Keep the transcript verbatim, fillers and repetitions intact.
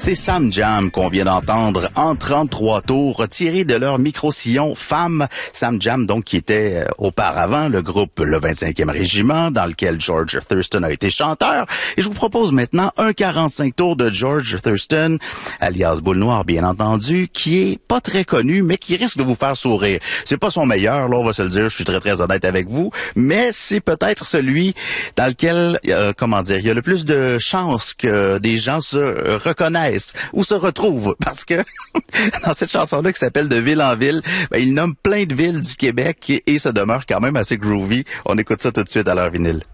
C'est Sam Jam qu'on vient d'entendre en trente-trois tours, tiré de leur micro-sillon Femme. Sam Jam, donc, qui était euh, auparavant le groupe Le vingt-cinquième Régiment, dans lequel George Thurston a été chanteur. Et je vous propose maintenant un quarante-cinq tours de George Thurston, alias Boule Noire, bien entendu, qui est pas très connu, mais qui risque de vous faire sourire. C'est pas son meilleur, là, on va se le dire, je suis très, très honnête avec vous, mais c'est peut-être celui dans lequel, euh, comment dire, il y a le plus de chances que des gens se reconnaissent ou se retrouvent, parce que dans cette chanson-là qui s'appelle De ville en ville, ben, il nomme plein de villes du Québec et, et ça demeure quand même assez groovy. On écoute ça tout de suite à l'heure vinyle.